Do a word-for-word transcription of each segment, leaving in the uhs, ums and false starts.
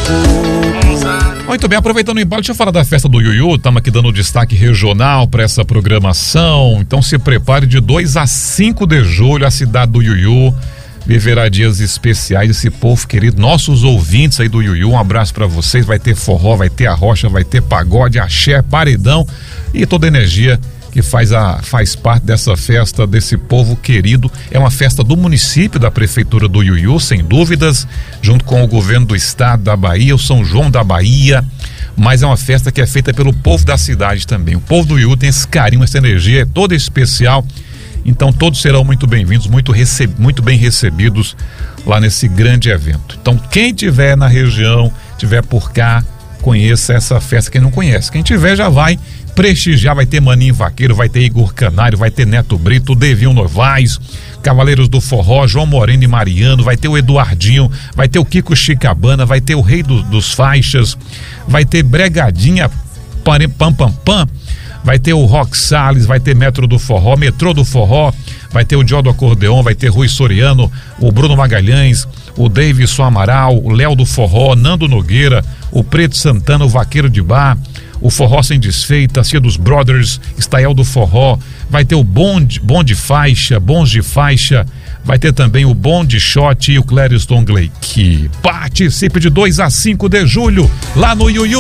Muito bem, aproveitando o embalo, deixa eu falar da festa do Iuiú. Estamos aqui dando destaque regional para essa programação. Então se prepare, de dois a cinco de julho, a cidade do Iuiú viverá dias especiais. Esse povo querido, nossos ouvintes aí do Iuiú, um abraço para vocês. Vai ter forró, vai ter arrocha, vai ter pagode, axé, paredão e toda a energia que faz, a, faz parte dessa festa, desse povo querido. É uma festa do município, da prefeitura do Iuiú, sem dúvidas, junto com o governo do estado da Bahia, o São João da Bahia, mas é uma festa que é feita pelo povo da cidade também. O povo do Iuiú tem esse carinho, essa energia, é toda especial, então todos serão muito bem-vindos, muito, receb, muito bem recebidos lá nesse grande evento. Então quem tiver na região, tiver por cá, conheça essa festa. Quem não conhece, quem tiver já vai prestigiar. Vai ter Maninho Vaqueiro, vai ter Igor Canário, vai ter Neto Brito, Devinho Novaes, Cavaleiros do Forró, João Moreno e Mariano, vai ter o Eduardinho, vai ter o Kiko Chicabana, vai ter o Rei do, dos Faixas, vai ter Bregadinha, Pam Pam Pam, vai ter o Rock Salles, vai ter Metro do Forró, Metrô do Forró, vai ter o Dio do Acordeon, vai ter Rui Soriano, o Bruno Magalhães, o Davidson Amaral, o Léo do Forró, Nando Nogueira, o Preto Santana, o Vaqueiro de Bar, o Forró Sem Desfeita, Cia dos Brothers, Estael do Forró, vai ter o Bonde, Bonde Faixa, Bons de Faixa, vai ter também o Bonde Shot e o Clériston Gleick. Participe de dois a cinco de julho, lá no Iuiú.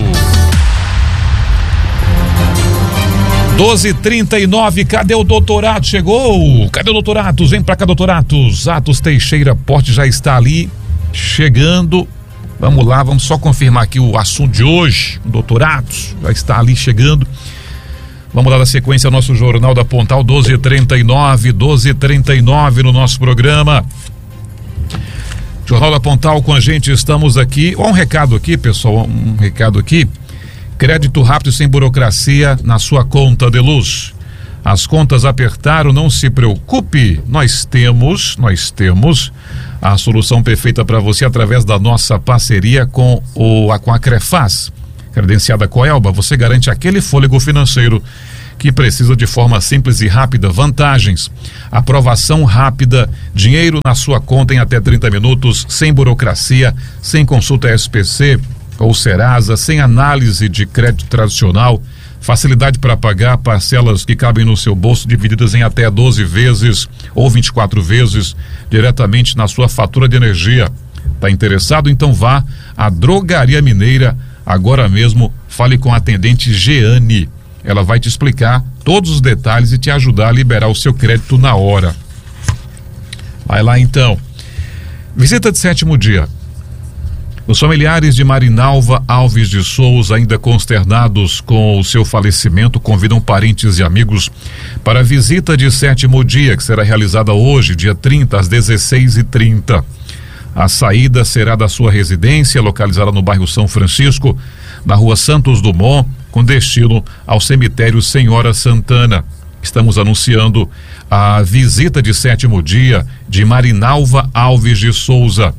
doze e trinta e nove, cadê o doutorado? Chegou? Cadê o doutorado? Vem pra cá, doutorados. Atos Teixeira Porte já está ali, chegando. Vamos lá, vamos só confirmar aqui o assunto de hoje. O doutorados já está ali chegando. Vamos dar a sequência ao nosso Jornal da Pontal, doze e trinta e nove, doze e trinta e nove no nosso programa. Jornal da Pontal com a gente, estamos aqui. Ó, um recado aqui, pessoal, um recado aqui. Crédito rápido sem burocracia na sua conta de luz. As contas apertaram, não se preocupe. Nós temos, nós temos a solução perfeita para você através da nossa parceria com o com a Crefaz. Credenciada Coelba, você garante aquele fôlego financeiro que precisa de forma simples e rápida. Vantagens: aprovação rápida, dinheiro na sua conta em até trinta minutos, sem burocracia, sem consulta S P C ou Serasa, sem análise de crédito tradicional, facilidade para pagar, parcelas que cabem no seu bolso, divididas em até doze vezes ou vinte e quatro vezes, diretamente na sua fatura de energia. Tá interessado? Então vá à Drogaria Mineira agora mesmo, fale com a atendente Jeane. Ela vai te explicar todos os detalhes e te ajudar a liberar o seu crédito na hora. Vai lá então. Visita de sétimo dia. Os familiares de Marinalva Alves de Souza, ainda consternados com o seu falecimento, convidam parentes e amigos para a visita de sétimo dia, que será realizada hoje, dia trinta, às dezesseis e trinta. A saída será da sua residência, localizada no bairro São Francisco, na rua Santos Dumont, com destino ao cemitério Senhora Santana. Estamos anunciando a visita de sétimo dia de Marinalva Alves de Souza.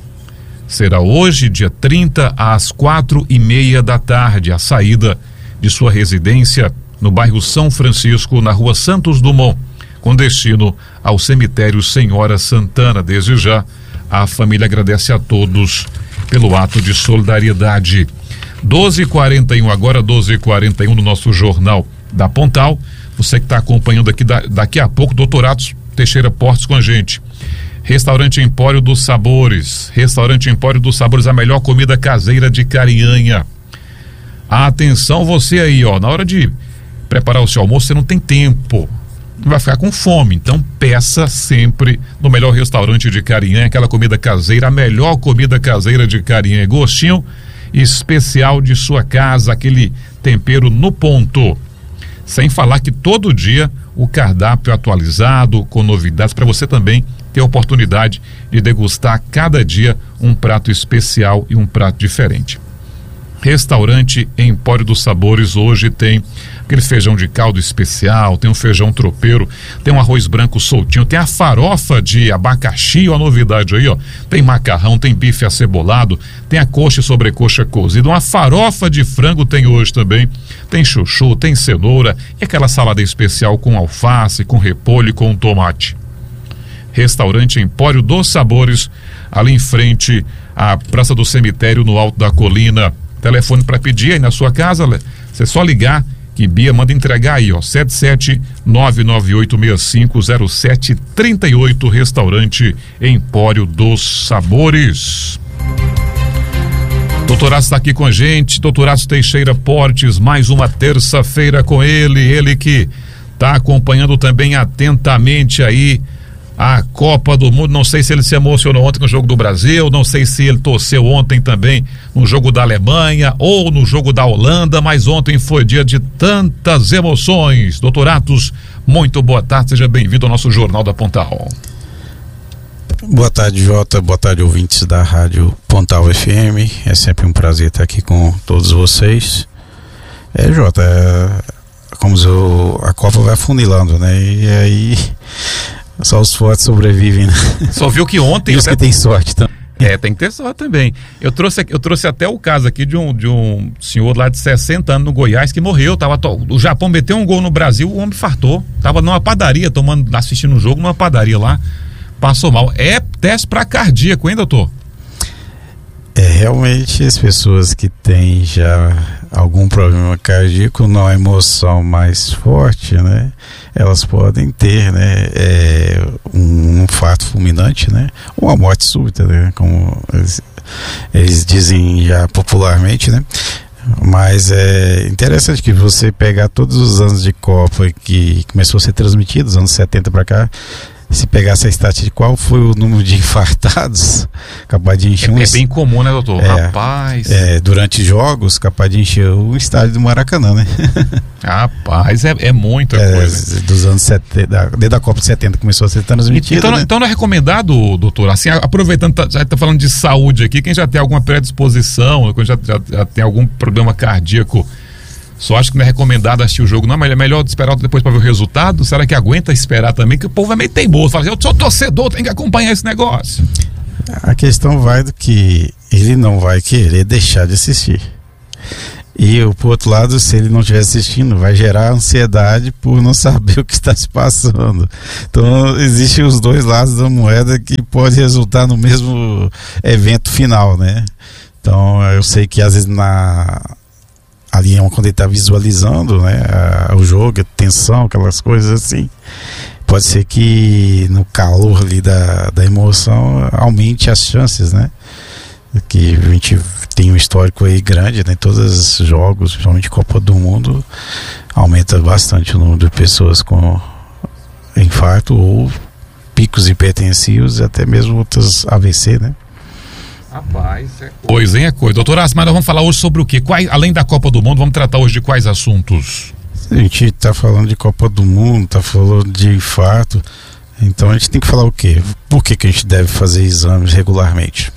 Será hoje, dia trinta, às quatro e meia da tarde, a saída de sua residência no bairro São Francisco, na rua Santos Dumont, com destino ao cemitério Senhora Santana. Desde já, a família agradece a todos pelo ato de solidariedade. doze e quarenta e um, agora doze e quarenta e um no nosso Jornal da Pontal. Você que está acompanhando aqui, da, daqui a pouco, doutorados Teixeira Portes com a gente. Restaurante Empório dos Sabores. Restaurante Empório dos Sabores, a melhor comida caseira de Carianha. Atenção você aí, ó, na hora de preparar o seu almoço, você não tem tempo, vai ficar com fome, então peça sempre no melhor restaurante de Carianha, aquela comida caseira, a melhor comida caseira de Carianha, gostinho especial de sua casa, aquele tempero no ponto. Sem falar que todo dia o cardápio atualizado, com novidades, para você também ter a oportunidade de degustar cada dia um prato especial e um prato diferente. Restaurante Empório dos Sabores hoje tem aquele feijão de caldo especial, tem um feijão tropeiro, tem um arroz branco soltinho, tem a farofa de abacaxi, ó, a novidade aí, ó, tem macarrão, tem bife acebolado, tem a coxa e sobrecoxa cozida, uma farofa de frango tem hoje também, tem chuchu, tem cenoura e aquela salada especial com alface, com repolho e com tomate. Restaurante Empório dos Sabores, ali em frente a Praça do Cemitério no Alto da Colina. Telefone para pedir aí na sua casa, você só ligar que Bia manda entregar aí, ó, sete sete nove nove oito seis cinco zero sete três oito, Restaurante Empório dos Sabores. Doutor Atos está aqui com a gente, doutor Atos Teixeira Portes, mais uma terça-feira com ele, ele que está acompanhando também atentamente aí a Copa do Mundo. Não sei se ele se emocionou ontem no jogo do Brasil, não sei se ele torceu ontem também no jogo da Alemanha ou no jogo da Holanda, mas ontem foi dia de tantas emoções. Doutor Atos, muito boa tarde, seja bem-vindo ao nosso Jornal da Pontal. Boa tarde, Jota, boa tarde, ouvintes da Rádio Pontal F M, é sempre um prazer estar aqui com todos vocês. É, Jota, é, como eu, a Copa vai afunilando, né, e aí só os fortes sobrevivem, né? Só viu que ontem... E os que tem sorte também. É, tem que ter sorte também. Eu trouxe, eu trouxe até o caso aqui de um, de um senhor lá de sessenta anos no Goiás que morreu. Tava, o Japão meteu um gol no Brasil, o homem fartou. Tava numa padaria, tomando, assistindo um jogo numa padaria lá. Passou mal. É teste para cardíaco, hein, doutor? É, realmente as pessoas que têm já algum problema cardíaco, não a emoção mais forte, né, elas podem ter, né, é, um, um fato fulminante, né, ou uma morte súbita, né, como eles, eles dizem já popularmente, né. Mas é interessante que você pegar todos os anos de Copa que começou a ser transmitido, dos anos setenta para cá, se pegasse a estatística de qual foi o número de infartados, capaz de encher é, um... É bem comum, né, doutor? É, Rapaz... É, durante jogos, capaz de encher o estádio do Maracanã, né? Rapaz, é, é muita é, coisa. Dos anos setenta, desde a Copa de setenta começou a ser transmitida, então, né? Então não é recomendado, doutor, assim, aproveitando, tá, já está falando de saúde aqui, quem já tem alguma predisposição, quem já, já, já tem algum problema cardíaco, só acho que não é recomendado assistir o jogo, não, mas é melhor esperar depois para ver o resultado. Será que aguenta esperar também? Que o povo é meio teimoso, fala assim, eu sou torcedor, tem que acompanhar esse negócio. A questão vai do que ele não vai querer deixar de assistir. E por outro lado, se ele não estiver assistindo, vai gerar ansiedade por não saber o que está se passando. Então existem os dois lados da moeda que pode resultar no mesmo evento final, né? Então eu sei que às vezes na... ali quando ele está visualizando, né, a, o jogo, a tensão, aquelas coisas assim, pode ser que no calor ali da, da emoção aumente as chances, né, que a gente tem um histórico aí grande, né, todos os jogos, principalmente Copa do Mundo, aumenta bastante o número de pessoas com infarto ou picos hipertensivos, até mesmo outros A V C, né. Rapaz, é coisa, hein, é coisa. Doutor Asmar, nós vamos falar hoje sobre o quê? Quais, além da Copa do Mundo, vamos tratar hoje de quais assuntos? A gente está falando de Copa do Mundo, está falando de infarto, então a gente tem que falar o quê? Por que que a gente deve fazer exames regularmente?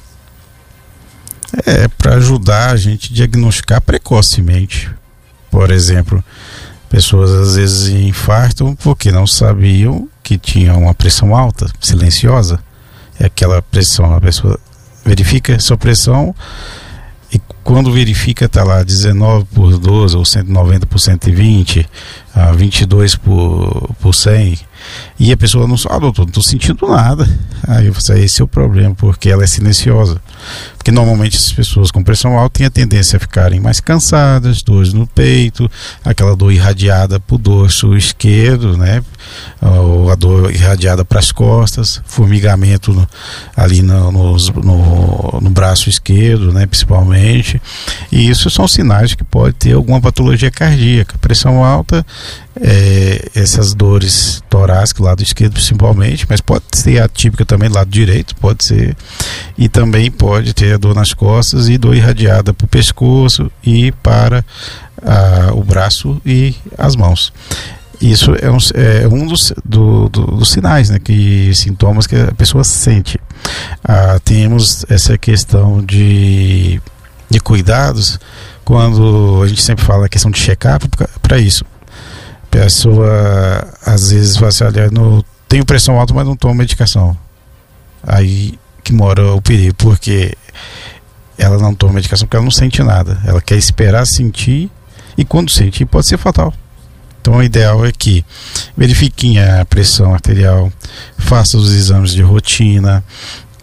É para ajudar a gente a diagnosticar precocemente. Por exemplo, pessoas às vezes infartam porque não sabiam que tinha uma pressão alta, silenciosa. É aquela pressão, a pessoa verifica sua pressão e quando verifica está lá dezenove por doze ou cento e noventa por cento e vinte, ah, vinte e dois por, por cem, e a pessoa não sabe, ah, doutor, não estou sentindo nada. Aí eu falei, esse é o problema, porque ela é silenciosa. Porque normalmente as pessoas com pressão alta têm a tendência a ficarem mais cansadas, dores no peito, aquela dor irradiada para o dorso esquerdo, né? Ou a dor irradiada para as costas, formigamento no, ali no, no, no, no braço esquerdo, né? Principalmente. E isso são sinais de que pode ter alguma patologia cardíaca. Pressão alta, é, essas dores torácicas, lado esquerdo principalmente, mas pode ser atípica também, lado direito, pode ser. E também pode ter dor nas costas e dor irradiada para o pescoço e para ah, o braço e as mãos. Isso é um, é um dos, do, do, dos sinais, né, que sintomas que a pessoa sente. Ah, temos essa questão de, de cuidados, quando a gente sempre fala a questão de check-up para isso. A pessoa às vezes fala assim, olha, não tenho pressão alta, mas não tomo medicação. Aí que mora o perigo, porque ela não toma medicação porque ela não sente nada, ela quer esperar sentir, e quando sentir pode ser fatal. Então o ideal é que verifiquem a pressão arterial, faça os exames de rotina,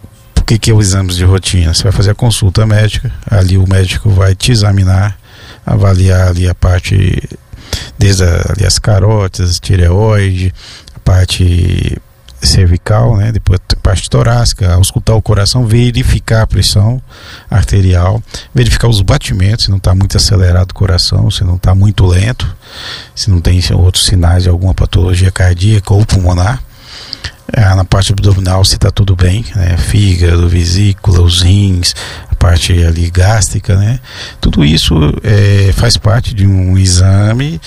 que que é o exame de rotina? Você vai fazer a consulta médica, ali o médico vai te examinar, avaliar ali a parte, desde a, ali as carótidas, tireoide, a parte cervical, né? Depois a parte torácica, auscultar o coração, verificar a pressão arterial, verificar os batimentos, se não está muito acelerado o coração, se não está muito lento, se não tem outros sinais de alguma patologia cardíaca ou pulmonar. É, na parte abdominal, se está tudo bem, né? Fígado, vesícula, os rins, a parte ali gástrica, né? Tudo isso é, faz parte de um exame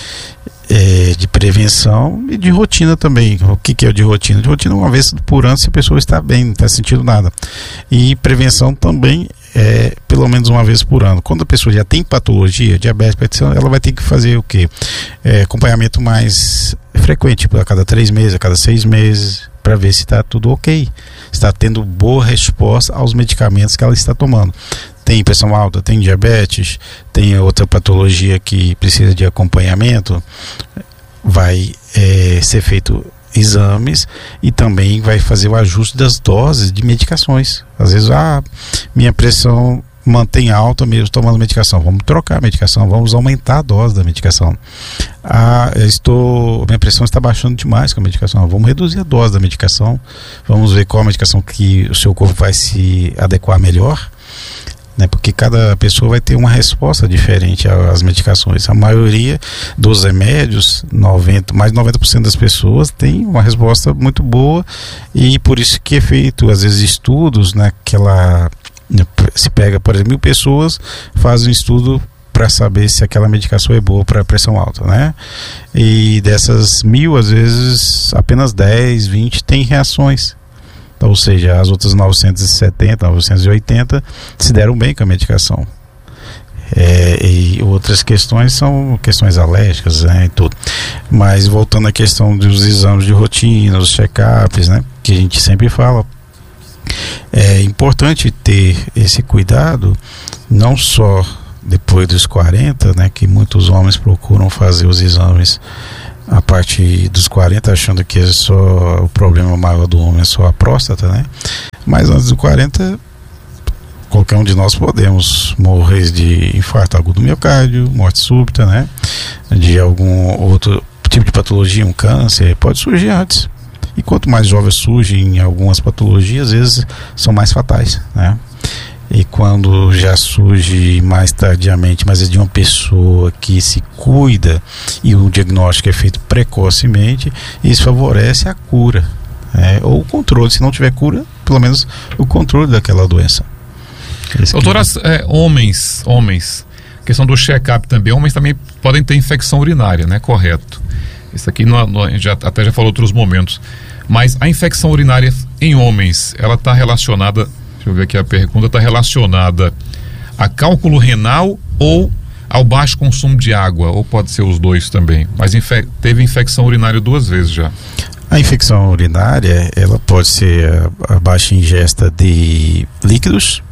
É, de prevenção e de rotina também. O que, que é de rotina? De rotina uma vez por ano, se a pessoa está bem, não está sentindo nada. E prevenção também é pelo menos uma vez por ano. Quando a pessoa já tem patologia, diabetes, hipertensão, ela vai ter que fazer o quê? É, acompanhamento mais frequente, tipo a cada três meses, a cada seis meses, para ver se está tudo ok, está tendo boa resposta aos medicamentos que ela está tomando. Tem pressão alta, tem diabetes, tem outra patologia que precisa de acompanhamento, vai é, ser feito exames e também vai fazer o ajuste das doses de medicações. Às vezes, ah, minha pressão mantém alta mesmo tomando medicação, vamos trocar a medicação, vamos aumentar a dose da medicação. Ah, eu estou, minha pressão está baixando demais com a medicação, vamos reduzir a dose da medicação, vamos ver qual a medicação que o seu corpo vai se adequar melhor, né? Porque cada pessoa vai ter uma resposta diferente às medicações. A maioria dos remédios, noventa, mais de noventa por cento das pessoas tem uma resposta muito boa, e por isso que é feito às vezes estudos, né, que ela se pega, por exemplo, mil pessoas, faz um estudo para saber se aquela medicação é boa para pressão alta, né? E dessas mil, às vezes apenas dez, vinte tem reações. Então, ou seja, as outras novecentos e setenta, novecentos e oitenta se deram bem com a medicação. É, e outras questões são questões alérgicas, né, e tudo. Mas voltando à questão dos exames de rotina, os check-ups, né, que a gente sempre fala, é importante ter esse cuidado, não só depois dos quarenta, né, que muitos homens procuram fazer os exames a partir dos quarenta, achando que é só o problema maior do homem é só a próstata, né? Mas antes dos quarenta, qualquer um de nós podemos morrer de infarto agudo do miocárdio, morte súbita, né? De algum outro tipo de patologia, um câncer, pode surgir antes. E quanto mais jovens surgem algumas patologias, às vezes são mais fatais, né? E quando já surge mais tardiamente, mas é de uma pessoa que se cuida e o diagnóstico é feito precocemente, isso favorece a cura, né? Ou o controle. Se não tiver cura, pelo menos o controle daquela doença. Doutora, é, homens, homens, questão do check-up também, homens também podem ter infecção urinária, né? Correto. Isso aqui não, não, a gente já, até já falou em outros momentos. Mas a infecção urinária em homens, ela está relacionada, deixa eu ver aqui a pergunta, está relacionada a cálculo renal ou ao baixo consumo de água? Ou pode ser os dois também? Mas infe- teve infecção urinária duas vezes já. A infecção urinária, ela pode ser a, a baixa ingesta de líquidos,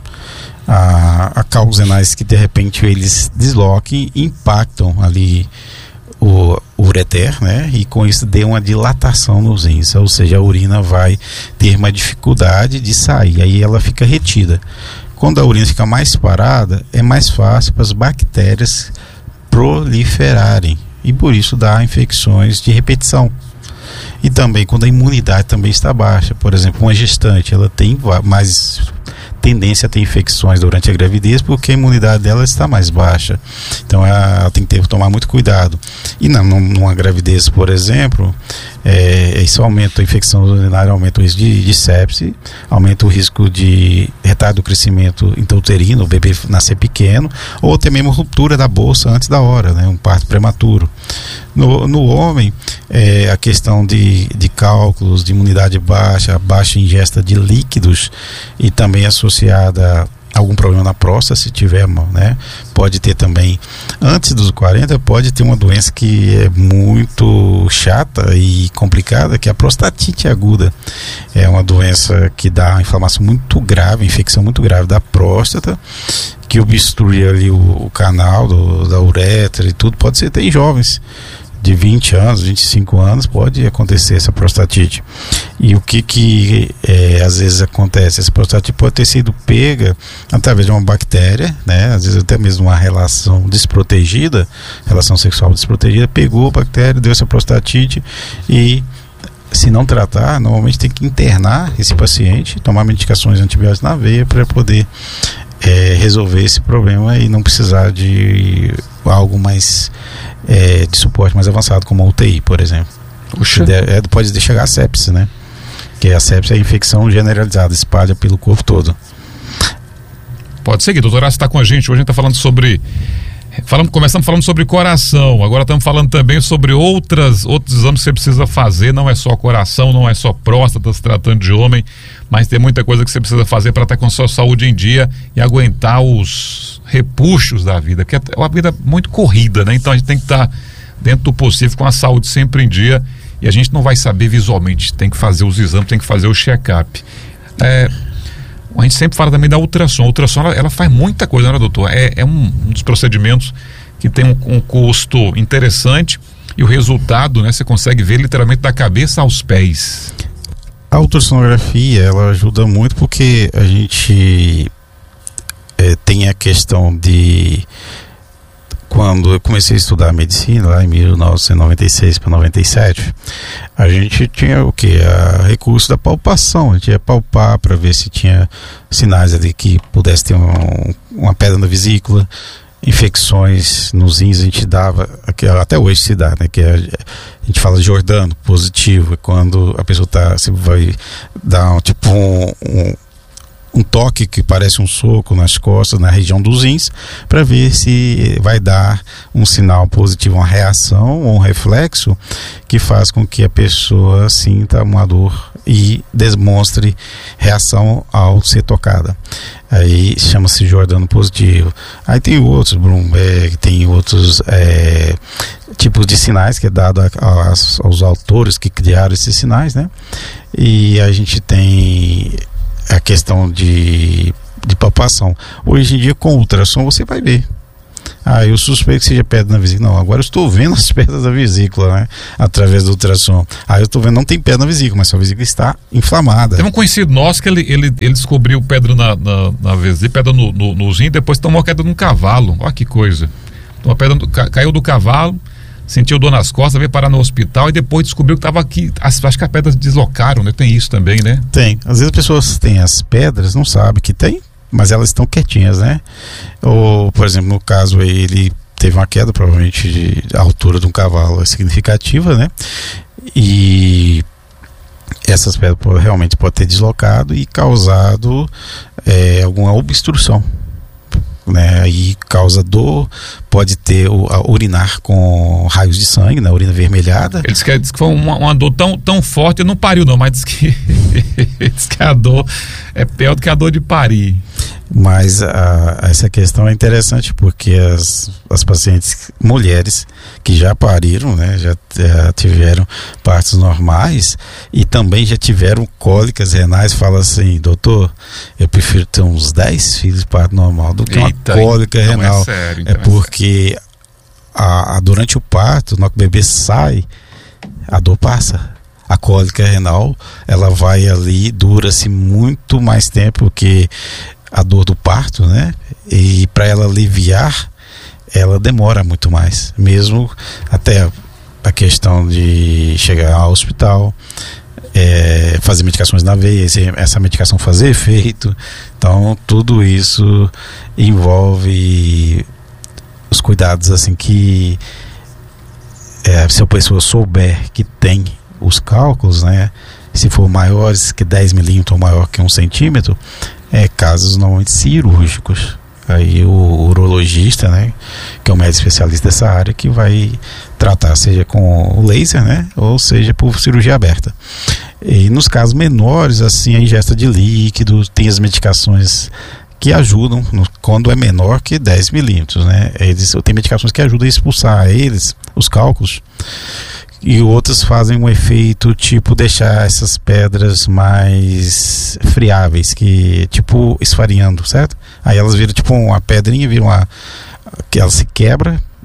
a, a cálculos renais que de repente eles desloquem e impactam ali o, o ureter, né? E com isso dê uma dilatação nos rins, ou seja, a urina vai ter uma dificuldade de sair, aí ela fica retida. Quando a urina fica mais parada, é mais fácil para as bactérias proliferarem e por isso dá infecções de repetição. E também quando a imunidade também está baixa, por exemplo, uma gestante, ela tem mais tendência a ter infecções durante a gravidez porque a imunidade dela está mais baixa, então ela tem que ter, tomar muito cuidado. E não, numa gravidez, por exemplo, é, isso aumenta a infecção urinária, aumenta o risco de, de sepse, aumenta o risco de retardo do crescimento intrauterino, o bebê nascer pequeno, ou até mesmo ruptura da bolsa antes da hora, né, um parto prematuro. No, no homem, é, a questão de, de cálculos, de imunidade baixa, baixa ingesta de líquidos e também associada a algum problema na próstata, se tiver, né, pode ter também. Antes dos quarenta, pode ter uma doença que é muito chata e complicada, que é a prostatite aguda. É uma doença que dá uma inflamação muito grave, infecção muito grave da próstata, que obstrui ali o, o canal do, da uretra e tudo. Pode ser até em jovens. de vinte anos, vinte e cinco anos, pode acontecer essa prostatite. E o que que é, às vezes acontece? Essa prostatite pode ter sido pega através de uma bactéria, né? Às vezes até mesmo uma relação desprotegida, relação sexual desprotegida, pegou a bactéria, deu essa prostatite e, se não tratar, normalmente tem que internar esse paciente, tomar medicações antibióticas na veia para poder é, resolver esse problema e não precisar de algo mais é, de suporte mais avançado, como a U T I, por exemplo. Puxa. É, pode chegar a sepse, né? Que a sepse é a infecção generalizada, espalha pelo corpo todo. Pode seguir, doutor Horácio está com a gente. Hoje a gente está falando sobre Falamos, começamos falando sobre coração, agora estamos falando também sobre outras, outros exames que você precisa fazer. Não é só coração, não é só próstata, se tratando de homem, mas tem muita coisa que você precisa fazer para estar com a sua saúde em dia e aguentar os repuxos da vida, que é uma vida muito corrida, né? Então a gente tem que estar dentro do possível com a saúde sempre em dia, e a gente não vai saber visualmente, tem que fazer os exames, tem que fazer o check-up. É, a gente sempre fala também da ultrassom. A ultrassom, ela, ela faz muita coisa, né, doutor? É, é um, um dos procedimentos que tem um, um custo interessante, e o resultado, né, você consegue ver literalmente da cabeça aos pés. A ultrassonografia, ela ajuda muito porque a gente é, tem a questão de... Quando eu comecei a estudar medicina, lá em mil novecentos e noventa e seis para noventa e sete, a gente tinha o que? A recurso da palpação. A gente ia palpar para ver se tinha sinais ali que pudesse ter um, uma pedra na vesícula, infecções nos rins. A gente dava, até hoje se dá, né? Que a, a gente fala de Jordano positivo, é quando a pessoa tá, você vai dar um, tipo um, um um toque que parece um soco nas costas, na região dos rins, para ver se vai dar um sinal positivo, uma reação ou um reflexo que faz com que a pessoa sinta uma dor e demonstre reação ao ser tocada. Aí chama-se Jordano positivo. Aí tem outros, Bloomberg, tem outros é, tipos de sinais que é dado a, a, aos autores que criaram esses sinais, né? E a gente tem a questão de, de palpação. Hoje em dia, com ultrassom, você vai ver. Ah, eu suspeito que seja pedra na vesícula. Não, agora eu estou vendo as pedras da vesícula, né? Através do ultrassom. Ah, eu estou vendo, não tem pedra na vesícula, mas a vesícula está inflamada. Tem um conhecido nosso que ele, ele, ele descobriu pedra na, na, na vesícula, pedra no, no, no rim, depois tomou a queda num cavalo. Olha que coisa. Uma pedra do, caiu do cavalo, sentiu dor nas costas, veio parar no hospital e depois descobriu que estava aqui. As, acho que as pedras deslocaram, né? Tem isso também, né? Tem. Às vezes as pessoas têm as pedras, não sabem que tem, mas elas estão quietinhas, né? Ou, por exemplo, no caso aí, ele teve uma queda, provavelmente de a altura de um cavalo significativa, né? E essas pedras realmente podem ter deslocado e causado é, alguma obstrução, né? Aí causa dor, pode ter o, a urinar com raios de sangue, né? Urina vermelhada. Ele disse que, disse que foi uma, uma dor tão, tão forte, ele não pariu não, mas disse que, disse que a dor é pior do que a dor de parir. Mas a, essa questão é interessante porque as, as pacientes mulheres que já pariram, né, já, já tiveram partos normais e também já tiveram cólicas renais, falam assim: doutor, eu prefiro ter uns dez filhos de parto normal do que uma Eita, cólica então renal. É, sério, então é porque a, a, durante o parto, no que o bebê sai, a dor passa. A cólica renal, ela vai ali, dura-se muito mais tempo que a dor do parto, né? E para ela aliviar, ela demora muito mais, mesmo até a questão de chegar ao hospital, é, fazer medicações na veia, essa medicação fazer efeito. Então tudo isso envolve os cuidados assim que é, se a pessoa souber que tem os cálculos, né? Se for maiores que dez milímetros ou maior que um centímetro, é casos normalmente cirúrgicos. Aí o urologista, né, que é o médico especialista dessa área, que vai tratar, seja com o laser, né, ou seja por cirurgia aberta. E nos casos menores, assim, a ingesta de líquido, tem as medicações que ajudam no, quando é menor que dez milímetros, né? Eles, tem medicações que ajudam a expulsar eles, os cálculos. E outras fazem um efeito tipo deixar essas pedras mais friáveis, que tipo esfarinhando, certo? Aí elas viram tipo uma pedrinha, viram uma, que ela se quebra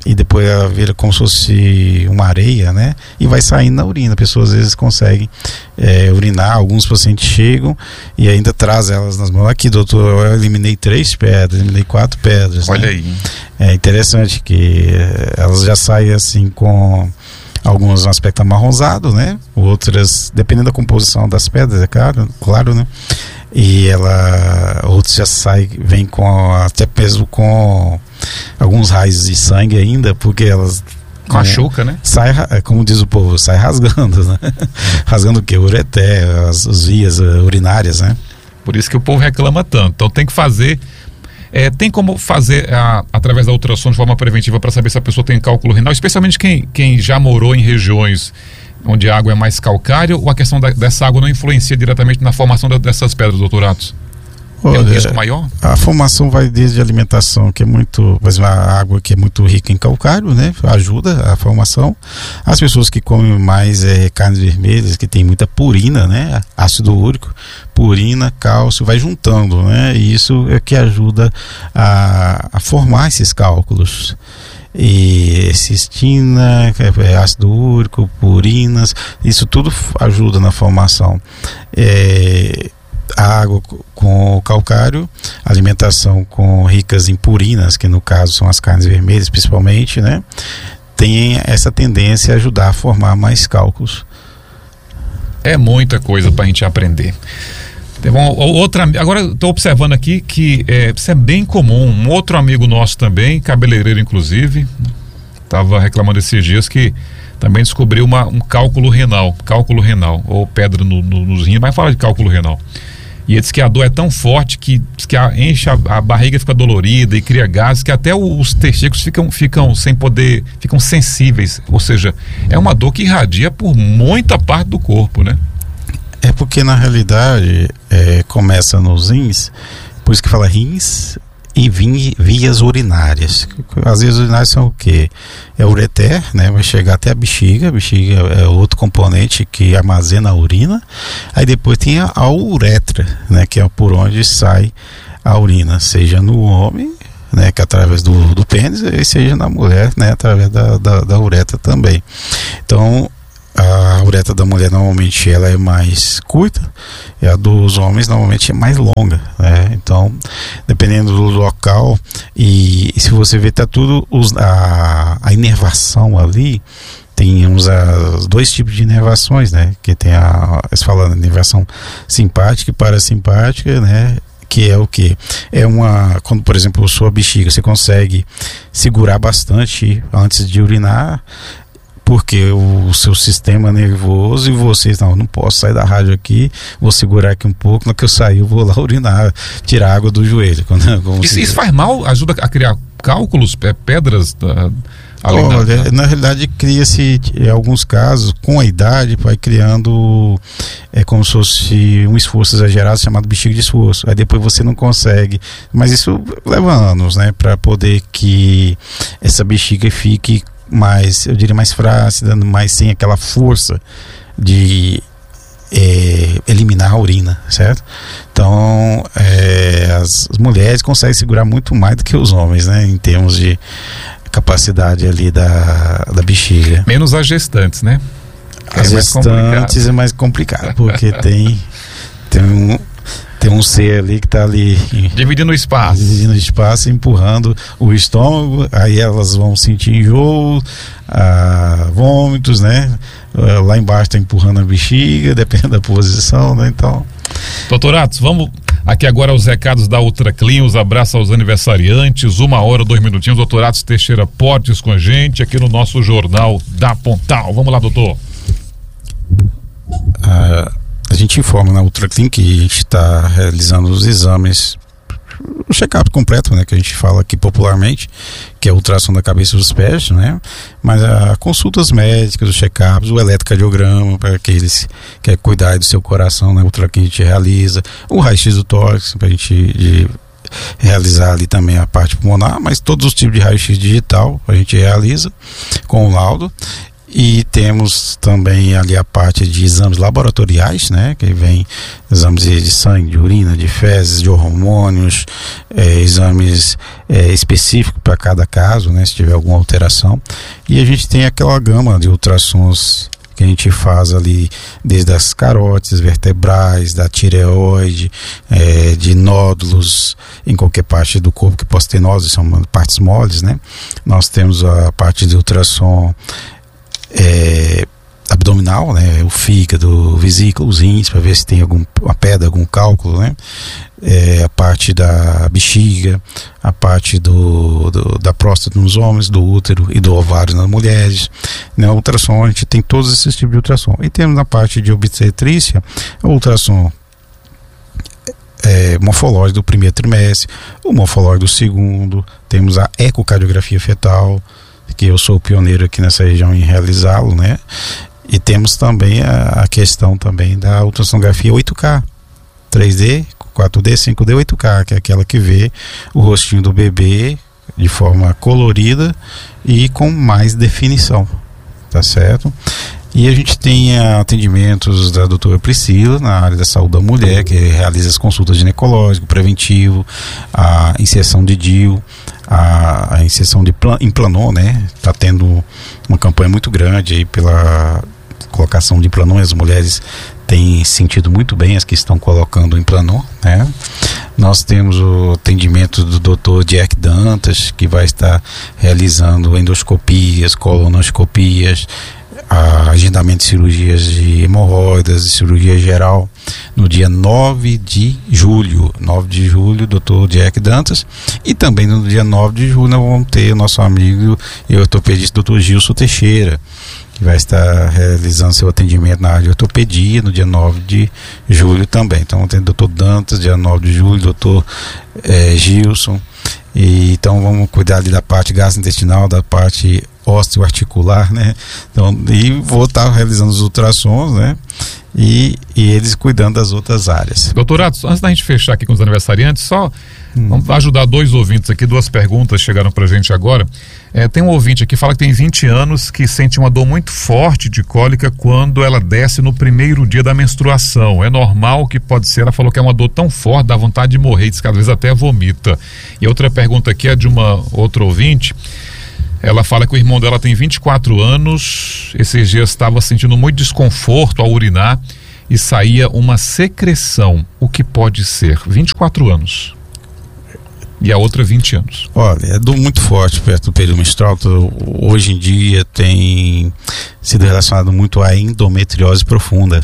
e depois ela vira como se fosse uma areia, né? E vai saindo na urina. A pessoa às vezes consegue é, urinar, alguns pacientes chegam e ainda traz elas nas mãos. Aqui, doutor, eu eliminei três pedras, eliminei quatro pedras. Olha, né? Aí. É interessante que elas já saem assim com algumas um aspecto amarronzado, né? Outras, dependendo da composição das pedras, é claro, claro, né? E ela, outros já saem, vem com, até mesmo com alguns raios de sangue ainda, porque elas machuca, né? Sai, como diz o povo, sai rasgando, né? Rasgando o quê? O ureter, as, as vias urinárias, né? Por isso que o povo reclama tanto. Então tem que fazer, é, tem como fazer a, através da ultrassom de forma preventiva para saber se a pessoa tem cálculo renal, especialmente quem, quem já morou em regiões onde a água é mais calcária, ou a questão da, dessa água não influencia diretamente na formação da, dessas pedras, doutor Atos? Olha, tem um risco maior? A formação vai desde a alimentação, que é muito, por exemplo, a água que é muito rica em calcário, né? Ajuda a formação. As pessoas que comem mais é, carnes vermelhas, que tem muita purina, né? Ácido úrico, purina, cálcio, vai juntando, né? E isso é que ajuda a, a formar esses cálculos. E cistina, ácido úrico, purinas, isso tudo ajuda na formação. É, a água com calcário, alimentação com ricas em purinas, que no caso são as carnes vermelhas principalmente, né? Tem essa tendência a ajudar a formar mais cálculos. É muita coisa para a gente aprender. Bom, outra, agora estou observando aqui que é, isso é bem comum. Um outro amigo nosso também, cabeleireiro inclusive, estava reclamando esses dias que também descobriu uma, um cálculo renal, cálculo renal, ou pedra no, no, nos rins, mas fala de cálculo renal. E ele diz que a dor é tão forte que, que a, enche a, a barriga, fica dolorida e cria gases, que até os testículos ficam, ficam sem poder, ficam sensíveis. Ou seja, é uma dor que irradia por muita parte do corpo, né? É porque na realidade é, começa nos rins, por isso que fala rins e vias urinárias. As vias urinárias são o quê? É o ureter, né? Vai chegar até a bexiga, a bexiga é outro componente que armazena a urina. Aí depois tem a, a uretra, né? Que é por onde sai a urina, seja no homem, né? Que é através do, do pênis, e seja na mulher, né? Através da, da, da uretra também. Então, a uretra da mulher normalmente ela é mais curta e a dos homens normalmente é mais longa, né? Então, dependendo do local, e, e se você ver, tá tudo os, a, a inervação ali, tem uns a, dois tipos de inervações, né? Que tem a, falando inervação simpática e parasimpática, né? Que é o que? É uma, quando por exemplo a sua bexiga, você consegue segurar bastante antes de urinar, porque o seu sistema nervoso e vocês, não, não posso sair da rádio aqui, vou segurar aqui um pouco, no que eu sair eu vou lá urinar, tirar água do joelho. Isso, isso faz mal? Ajuda a criar cálculos, pedras? Da, Olha, na, na realidade cria-se, em alguns casos, com a idade, vai criando, é como se fosse um esforço exagerado chamado bexiga de esforço. Aí depois você não consegue, mas isso leva anos, né, para poder que essa bexiga fique mais, eu diria, mais flácida, mais sem aquela força de é, eliminar a urina, certo? Então é, as, as mulheres conseguem segurar muito mais do que os homens, né, em termos de capacidade ali da, da bexiga. Menos as gestantes, né? As é gestantes é mais complicado, porque tem tem um Tem um ser ali que está ali dividindo o espaço, dividindo o espaço, empurrando o estômago. Aí elas vão sentir enjoo, ah, vômitos, né? Lá embaixo está empurrando a bexiga, depende da posição, né? Então, doutor Atos, vamos aqui agora aos recados da Ultra Clean, os abraços aos aniversariantes, uma hora, dois minutinhos. Doutor Atos Teixeira Portes com a gente aqui no nosso Jornal da Pontal. Vamos lá, doutor. Ah, a gente informa na Ultra Clean que a gente está realizando os exames, o check-up completo, né, que a gente fala aqui popularmente, que é o ultrassom da cabeça e dos pés, né, mas a consultas médicas, os check-ups, o eletrocardiograma para aqueles que querem cuidar do seu coração, né, Ultra Clean a gente realiza, o raio-x do tórax para a gente de, realizar ali também a parte pulmonar, mas todos os tipos de raio-x digital a gente realiza com o laudo. E temos também ali a parte de exames laboratoriais, né? Que vem exames de sangue, de urina, de fezes, de hormônios, é, exames é, específicos para cada caso, né? Se tiver alguma alteração. E a gente tem aquela gama de ultrassons que a gente faz ali, desde as carótides vertebrais, da tireoide, é, de nódulos em qualquer parte do corpo que possa ter nódulos, são partes moles, né? Nós temos a parte de ultrassom É, abdominal, né, o fígado, o vesículo, os rins, para ver se tem alguma pedra, algum cálculo, né, é, a parte da bexiga, a parte do, do, da próstata nos homens, do útero e do ovário nas mulheres, né, ultrassom, a gente tem todos esses tipos de ultrassom. E temos na parte de obstetrícia, o ultrassom É, morfológico do primeiro trimestre, o morfológico do segundo, temos a ecocardiografia fetal, que eu sou o pioneiro aqui nessa região em realizá-lo, né? E temos também a, a questão também da ultrassonografia oito K, três D, quatro D, cinco D, oito K, que é aquela que vê o rostinho do bebê de forma colorida e com mais definição, tá certo? E a gente tem atendimentos da doutora Priscila na área da saúde da mulher, que realiza as consultas ginecológico, preventivo, a inserção de D I U, a, a inserção de plan, implanon, né? Está tendo uma campanha muito grande aí pela colocação de implanon, as mulheres têm sentido muito bem as que estão colocando o implanon, né? Nós temos o atendimento do doutor Jack Dantas, que vai estar realizando endoscopias, colonoscopias, a agendamento de cirurgias de hemorroidas, de cirurgia geral, no dia nove de julho, nove de julho, doutor Jack Dantas. E também no dia nove de julho nós vamos ter o nosso amigo e ortopedista doutor Gilson Teixeira, que vai estar realizando seu atendimento na área de ortopedia no dia nove de julho também. Então tem o doutor Dantas, dia nove de julho, doutor é, Gilson. E, então vamos cuidar ali da parte gastrointestinal, da parte osteoarticular, né? Então, e vou estar realizando os ultrassons, né? E, e eles cuidando das outras áreas. Doutorado, antes da gente fechar aqui com os aniversariantes, só hum. vamos ajudar dois ouvintes aqui, duas perguntas chegaram pra gente agora. É, tem um ouvinte aqui que fala que tem vinte anos, que sente uma dor muito forte de cólica quando ela desce no primeiro dia da menstruação. É normal que pode ser? Ela falou que é uma dor tão forte, dá vontade de morrer, diz que às vezes até vomita. E outra pergunta aqui é de uma outra ouvinte. Ela fala que o irmão dela tem vinte e quatro anos, esses dias estava sentindo muito desconforto ao urinar e saía uma secreção. O que pode ser? vinte e quatro anos. E a outra vinte anos. Olha, é dor muito forte perto do período menstrual. Hoje em dia tem sido relacionado muito à endometriose profunda.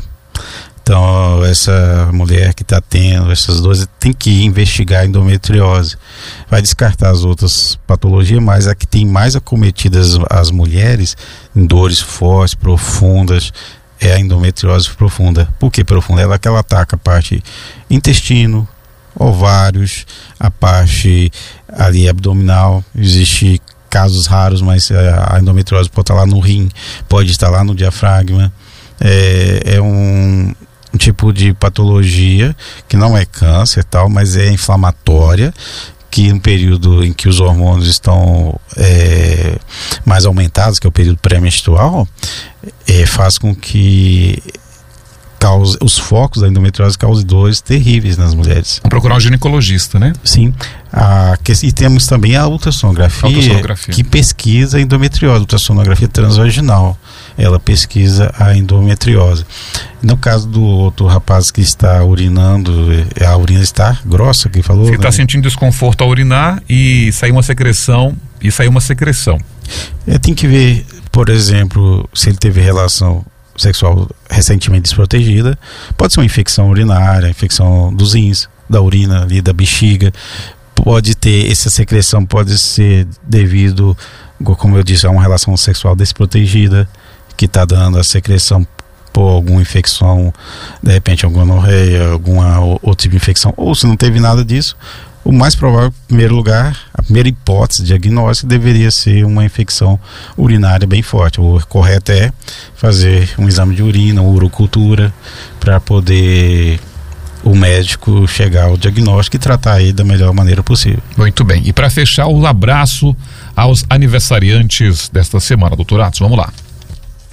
Então, essa mulher que está tendo essas dores tem que investigar a endometriose. Vai descartar as outras patologias, mas a que tem mais acometidas as mulheres, em dores fortes, profundas, é a endometriose profunda. Por que profunda? Ela é que ela ataca a parte intestino, ovários, a parte ali abdominal. Existe casos raros, mas a endometriose pode estar lá no rim, pode estar lá no diafragma. É, é um... um tipo de patologia que não é câncer tal, mas é inflamatória, que no período em que os hormônios estão é, mais aumentados, que é o período pré-menstrual, é, faz com que cause, os focos da endometriose causem dores terríveis nas mulheres. Vamos procurar um ginecologista, né? Sim. A, que, e temos também a ultrassonografia, a ultrassonografia que pesquisa a endometriose, a ultrassonografia transvaginal. Ela pesquisa a endometriose. No caso do outro rapaz que está urinando, a urina está grossa, que falou. Ele está né? sentindo desconforto ao urinar e saiu uma secreção, e saiu uma secreção. É, tem que ver, por exemplo, se ele teve relação sexual recentemente desprotegida. Pode ser uma infecção urinária, infecção dos rins, da urina ali, da bexiga. Pode ter, essa secreção pode ser devido, como eu disse, a uma relação sexual desprotegida, que está dando a secreção por alguma infecção, de repente alguma gonorreia, alguma outro tipo de infecção, ou se não teve nada disso, o mais provável, em primeiro lugar, a primeira hipótese de diagnóstico deveria ser uma infecção urinária bem forte. O correto é fazer um exame de urina, uma urocultura, para poder o médico chegar ao diagnóstico e tratar ele da melhor maneira possível. Muito bem. E para fechar, o abraço aos aniversariantes desta semana, doutor Atos, vamos lá.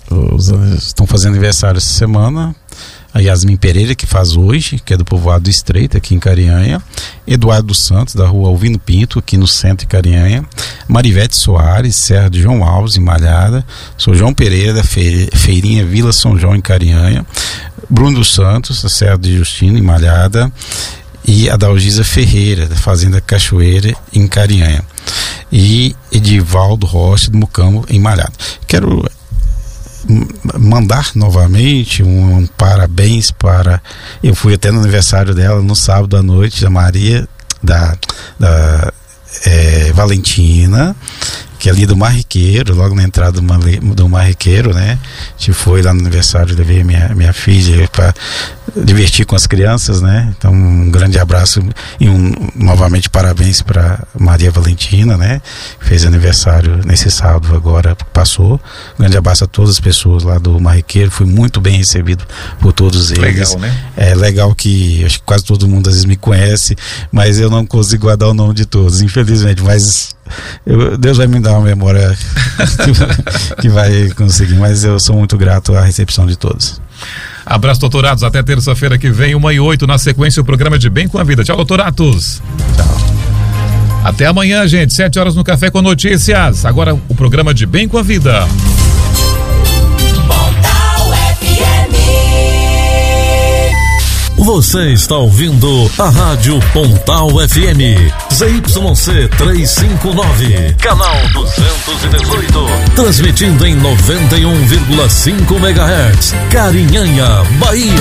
os, estão fazendo aniversário essa semana. A Yasmin Pereira, que faz hoje, que é do povoado do Estreito, aqui em Carinhanha. Eduardo dos Santos, da rua Alvino Pinto, aqui no centro de Carinhanha. Marivete Soares, Serra de João Alves, em Malhada. Sou João Pereira, da Fe, Feirinha Vila São João, em Carinhanha. Bruno dos Santos, da Serra de Justino, em Malhada. E a Dalgisa Ferreira, da Fazenda Cachoeira, em Carinhanha. E Edivaldo Rocha, do Mucambo, em Malhada. Quero mandar novamente um, um parabéns para, eu fui até no aniversário dela no sábado à noite, da Maria da, da é, Valentina, que é ali do Marriqueiro, logo na entrada do, do Marriqueiro, né? A gente foi lá no aniversário, levei minha, minha filha para divertir com as crianças, né? Então um grande abraço e um novamente parabéns para Maria Valentina, né? Que fez aniversário nesse sábado agora, passou. Um grande abraço a todas as pessoas lá do Marriqueiro, fui muito bem recebido por todos eles. Legal, né? É legal que acho que quase todo mundo às vezes me conhece, mas eu não consigo guardar o nome de todos, infelizmente, mas eu, Deus vai me dar uma memória que, que vai conseguir, mas eu sou muito grato à recepção de todos. Abraço, doutorados, até terça-feira que vem, uma e oito, na sequência o programa de Bem com a Vida. Tchau, doutorados. Tchau. Até amanhã, gente, sete horas no Café com Notícias. Agora o programa de Bem com a Vida. Você está ouvindo a Rádio Pontal F M, Z Y C trezentos e cinquenta e nove, canal duzentos e dezoito, transmitindo em noventa e um vírgula cinco megahertz, Carinhanha, Bahia.